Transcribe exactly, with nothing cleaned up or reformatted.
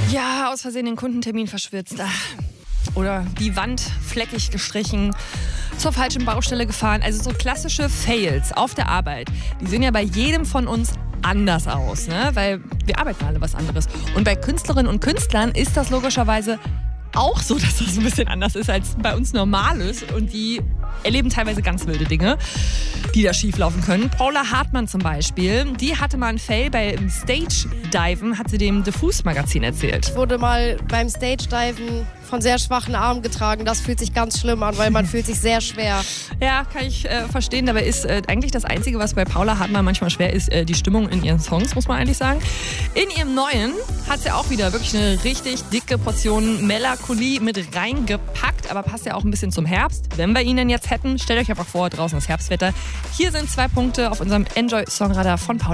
Ja, aus Versehen den Kundentermin verschwitzt. Ach. Oder die Wand fleckig gestrichen, zur falschen Baustelle gefahren. Also so klassische Fails auf der Arbeit. Die sehen ja bei jedem von uns anders aus, ne? Weil wir arbeiten alle was anderes. Und bei Künstlerinnen und Künstlern ist das logischerweise auch so, dass das ein bisschen anders ist, als bei uns normal ist. Und die erleben teilweise ganz wilde Dinge, die da schief laufen können. Paula Hartmann zum Beispiel, die hatte mal einen Fail beim Stage-Diven, hat sie dem Diffus-Magazin erzählt. Ich wurde mal beim Stage-Diven von sehr schwachen Armen getragen. Das fühlt sich ganz schlimm an, weil man fühlt sich sehr schwer. Ja, kann ich äh, verstehen. Dabei ist äh, eigentlich das Einzige, was bei Paula Hartmann manchmal schwer ist, äh, die Stimmung in ihren Songs, muss man eigentlich sagen. In ihrem neuen hat sie auch wieder wirklich eine richtig dicke Portion Melancholie mit reingepackt. Aber passt ja auch ein bisschen zum Herbst. Wenn wir ihn denn jetzt hätten, stellt euch einfach vor, draußen das Herbstwetter. Hier sind zwei Punkte auf unserem Enjoy-Songradar von Paula.